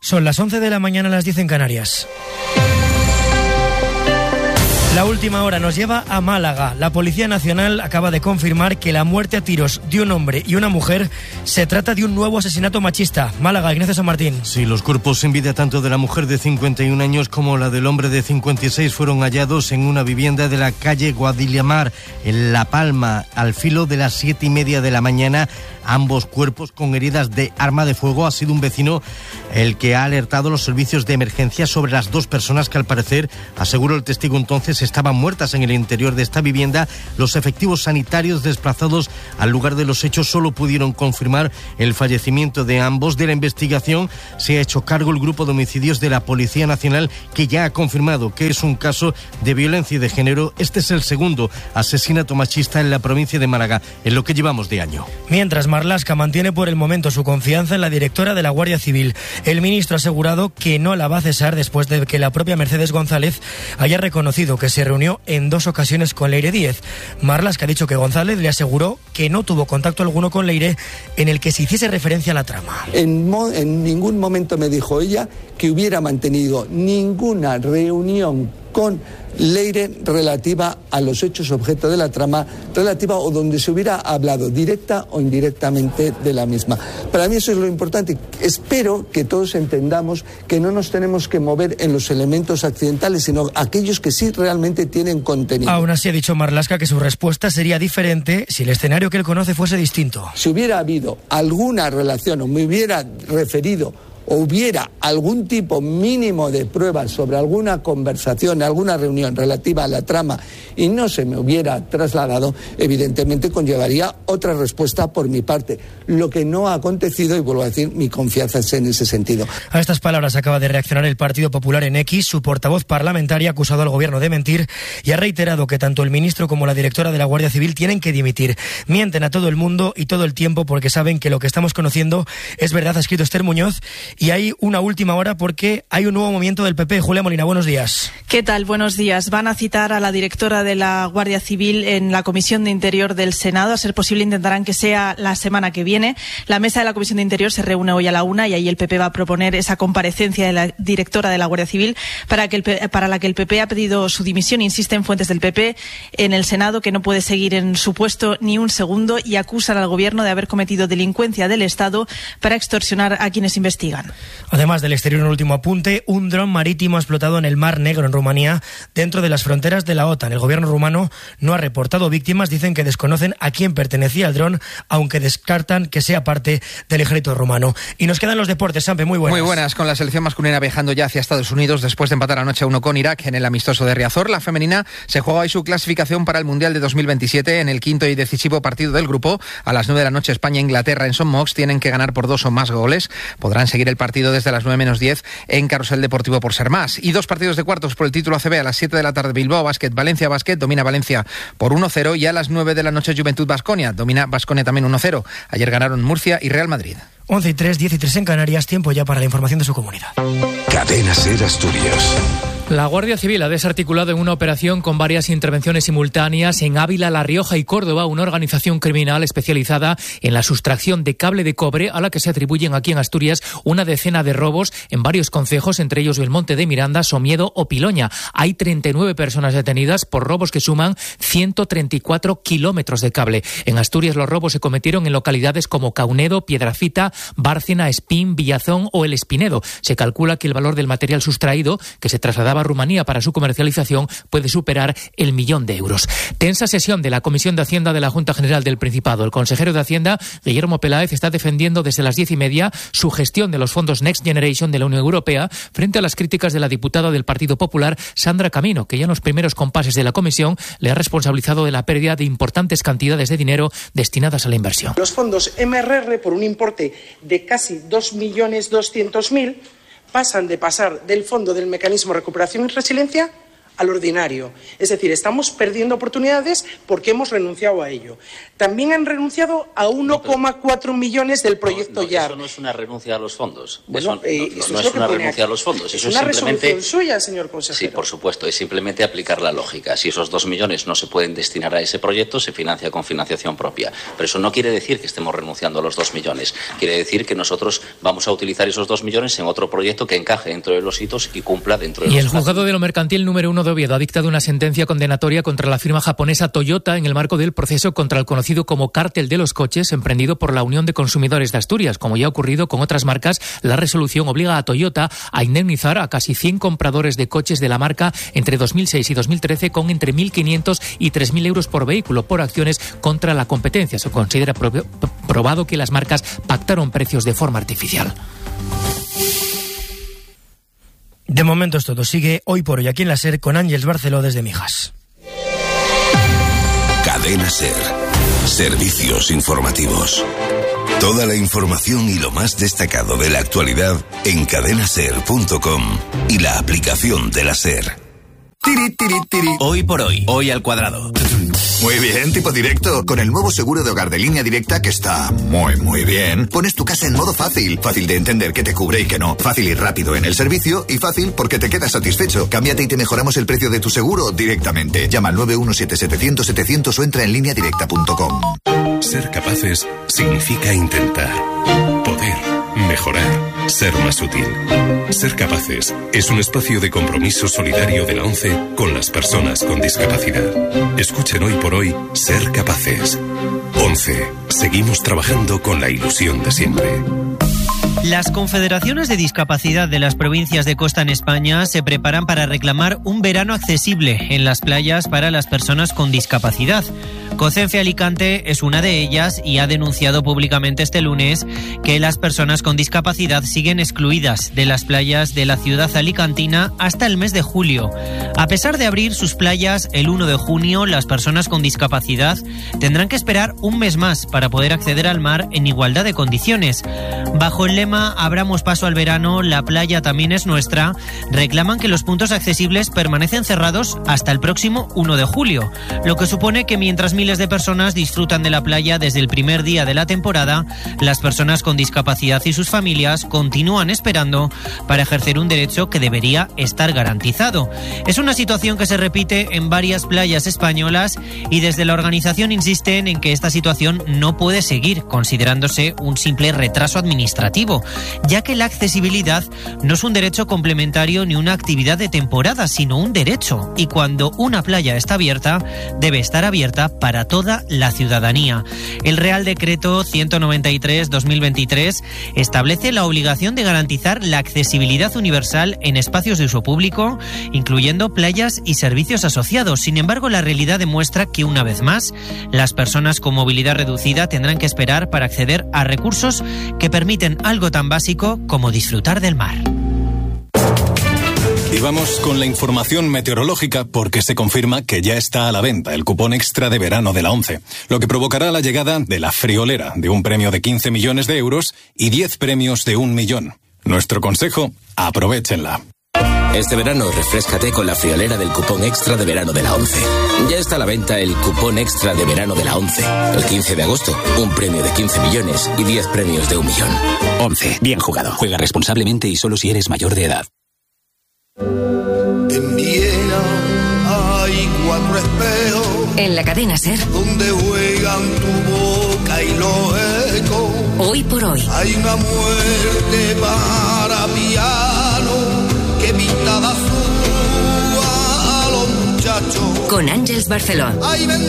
Son las 11 de la mañana, las 10 en Canarias. La última hora nos lleva a Málaga. La Policía Nacional acaba de confirmar que la muerte a tiros de un hombre y una mujer se trata de un nuevo asesinato machista. Málaga, Ignacio San Martín. Sí, los cuerpos sin vida tanto de la mujer de 51 años como la del hombre de 56 fueron hallados en una vivienda de la calle Guadillamar, en La Palma, al filo de las 7:30 de la mañana. Ambos cuerpos con heridas de arma de fuego. Ha sido un vecino el que ha alertado a los servicios de emergencia sobre las dos personas que, al parecer, aseguró el testigo entonces, estaban muertas en el interior de esta vivienda. Los efectivos sanitarios desplazados al lugar de los hechos solo pudieron confirmar el fallecimiento de ambos. De la investigación se ha hecho cargo el Grupo de Homicidios de la Policía Nacional, que ya ha confirmado que es un caso de violencia de género. Este es el segundo asesinato machista en la provincia de Málaga en lo que llevamos de año. Mientras, Marlaska mantiene por el momento su confianza en la directora de la Guardia Civil. El ministro ha asegurado que no la va a cesar después de que la propia Mercedes González haya reconocido que se reunió en 2 ocasiones con Leire Díez. Marlaska ha dicho que González le aseguró que no tuvo contacto alguno con Leire en el que se hiciese referencia a la trama. En ningún momento me dijo ella que hubiera mantenido ninguna reunión con Leire relativa a los hechos objeto de la trama, relativa o donde se hubiera hablado directa o indirectamente de la misma. Para mí eso es lo importante. Espero que todos entendamos que no nos tenemos que mover en los elementos accidentales, sino aquellos que sí realmente tienen contenido. Aún así ha dicho Marlaska que su respuesta sería diferente si el escenario que él conoce fuese distinto. Si hubiera habido alguna relación o me hubiera referido o hubiera algún tipo mínimo de pruebas sobre alguna conversación, alguna reunión relativa a la trama y no se me hubiera trasladado, evidentemente conllevaría otra respuesta por mi parte. Lo que no ha acontecido, y vuelvo a decir, mi confianza es en ese sentido. A estas palabras acaba de reaccionar el Partido Popular en X. Su portavoz parlamentaria ha acusado al gobierno de mentir y ha reiterado que tanto el ministro como la directora de la Guardia Civil tienen que dimitir. Mienten a todo el mundo y todo el tiempo porque saben que lo que estamos conociendo es verdad, ha escrito Esther Muñoz. Y hay una última hora porque hay un nuevo movimiento del PP. Julia Molina, buenos días. ¿Qué tal? Buenos días. Van a citar a la directora de la Guardia Civil en la Comisión de Interior del Senado. A ser posible intentarán que sea la semana que viene. La mesa de la Comisión de Interior se reúne hoy a la 1 y ahí el PP va a proponer esa comparecencia de la directora de la Guardia Civil para la que el PP ha pedido su dimisión. Insisten fuentes del PP en el Senado que no puede seguir en su puesto ni un segundo y acusan al gobierno de haber cometido delincuencia del Estado para extorsionar a quienes investigan. Además del exterior, un último apunte, un dron marítimo ha explotado en el Mar Negro, en Rumanía, dentro de las fronteras de la OTAN. El gobierno rumano no ha reportado víctimas, dicen que desconocen a quién pertenecía el dron, aunque descartan que sea parte del ejército rumano. Y nos quedan los deportes, Sampe, muy buenas. Muy buenas, con la selección masculina viajando ya hacia Estados Unidos después de empatar anoche 1 con Irak en el amistoso de Riazor. La femenina se juega hoy su clasificación para el Mundial de 2027 en el quinto y decisivo partido del grupo. A las 9 de la noche España-Inglaterra en Son Mox, tienen que ganar por 2 o más goles. Podrán seguir el partido desde las 9 menos 10 en Carrusel Deportivo por ser más. Y 2 partidos de cuartos por el título ACB a las 7 de la tarde. Bilbao Basket, Valencia Basket, domina Valencia por 1-0 y a las 9 de la noche Juventud Baskonia, domina Baskonia también 1-0. Ayer ganaron Murcia y Real Madrid. 11:03, 10:03 en Canarias, tiempo ya para la información de su comunidad. Cadena SER Asturias. La Guardia Civil ha desarticulado en una operación con varias intervenciones simultáneas en Ávila, La Rioja y Córdoba una organización criminal especializada en la sustracción de cable de cobre a la que se atribuyen aquí en Asturias una decena de robos en varios concejos, entre ellos Belmonte de Miranda, Somiedo o Piloña. Hay 39 personas detenidas por robos que suman 134 kilómetros de cable. En Asturias los robos se cometieron en localidades como Caunedo, Piedrafita, Bárcena, Espín, Villazón o El Espinedo. Se calcula que el valor del material sustraído, que se trasladaba a Rumanía para su comercialización, puede superar el 1.000.000 de euros. Tensa sesión de la Comisión de Hacienda de la Junta General del Principado. El consejero de Hacienda, Guillermo Peláez, está defendiendo desde las 10:30 su gestión de los fondos Next Generation de la Unión Europea frente a las críticas de la diputada del Partido Popular, Sandra Camino, que ya en los primeros compases de la comisión le ha responsabilizado de la pérdida de importantes cantidades de dinero destinadas a la inversión. Los fondos MRR, por un importe de casi 2.200.000, pasan de pasar del fondo del mecanismo de recuperación y resiliencia al ordinario. Es decir, estamos perdiendo oportunidades porque hemos renunciado a ello. También han renunciado a 1,4 millones del proyecto YAR. Eso no es una renuncia a los fondos. Bueno, eso no es una renuncia a los fondos. Es una resolución suya, señor consejero. Sí, por supuesto. Es simplemente aplicar la lógica. Si esos 2 millones no se pueden destinar a ese proyecto, se financia con financiación propia. Pero eso no quiere decir que estemos renunciando a los 2 millones. Quiere decir que nosotros vamos a utilizar esos 2 millones en otro proyecto que encaje dentro de los hitos y cumpla dentro de los plazos. Y el juzgado de lo mercantil número 1 de Oviedo ha dictado una sentencia condenatoria contra la firma japonesa Toyota en el marco del proceso contra el conocido como cártel de los coches emprendido por la Unión de Consumidores de Asturias. Como ya ha ocurrido con otras marcas, la resolución obliga a Toyota a indemnizar a casi 100 compradores de coches de la marca entre 2006 y 2013 con entre 1.500 y 3.000 euros por vehículo por acciones contra la competencia. Se considera probado que las marcas pactaron precios de forma artificial. De momento es todo. Sigue Hoy por Hoy aquí en la SER con Ángeles Barceló desde Mijas. Cadena SER. Servicios informativos. Toda la información y lo más destacado de la actualidad en cadenaser.com y la aplicación de la SER. Tiri, tiri, tiri. Hoy por hoy, hoy al cuadrado. Muy bien, tipo directo. Con el nuevo seguro de hogar de Línea Directa, que está muy bien, pones tu casa en modo fácil. Fácil de entender qué te cubre y qué no. Fácil y rápido en el servicio y fácil porque te quedas satisfecho. Cámbiate y te mejoramos el precio de tu seguro directamente. Llama al 917-700-700 o entra en lineadirecta.com. Ser capaces significa intentar. Poder. Mejorar. Ser más útil. Ser capaces es un espacio de compromiso solidario de la ONCE con las personas con discapacidad. Escuchen Hoy por Hoy Ser Capaces. ONCE. Seguimos trabajando con la ilusión de siempre. Las confederaciones de discapacidad de las provincias de costa en España se preparan para reclamar un verano accesible en las playas para las personas con discapacidad. COCENFE Alicante es una de ellas y ha denunciado públicamente este lunes que las personas con discapacidad siguen excluidas de las playas de la ciudad alicantina hasta el mes de julio. A pesar de abrir sus playas el 1 de junio, las personas con discapacidad tendrán que esperar un mes más para poder acceder al mar en igualdad de condiciones. Bajo el lema Abramos paso al verano, la playa también es nuestra, reclaman que los puntos accesibles permanecen cerrados hasta el próximo 1 de julio, lo que supone que mientras miles de personas disfrutan de la playa desde el primer día de la temporada, las personas con discapacidad y sus familias continúan esperando para ejercer un derecho que debería estar garantizado. Es una situación que se repite en varias playas españolas y desde la organización insisten en que esta situación no puede seguir considerándose un simple retraso administrativo, ya que la accesibilidad no es un derecho complementario ni una actividad de temporada, sino un derecho, y cuando una playa está abierta, debe estar abierta para toda la ciudadanía. El Real Decreto 193/2023 establece la obligación de garantizar la accesibilidad universal en espacios de uso público, incluyendo playas y servicios asociados. Sin embargo, la realidad demuestra que, una vez más, las personas con movilidad reducida tendrán que esperar para acceder a recursos que permiten algo tan básico como disfrutar del mar. Y vamos con la información meteorológica porque se confirma que ya está a la venta el cupón extra de verano de la ONCE, lo que provocará la llegada de la friolera de un premio de 15 millones de euros y 10 premios de 1 millón. Nuestro consejo, aprovéchenla. Este verano refréscate con la friolera del cupón extra de verano de la ONCE. Ya está a la venta el cupón extra de verano de la ONCE. El 15 de agosto, un premio de 15 millones y 10 premios de 1 millón. ONCE, bien jugado. Juega responsablemente y solo si eres mayor de edad. En Viena hay 4 espejos. En la cadena SER. Donde juegan tu boca y los ecos. Hoy por hoy. Hay una muerte para piano que pinta de azul a los muchachos. Con Ángeles Barceló.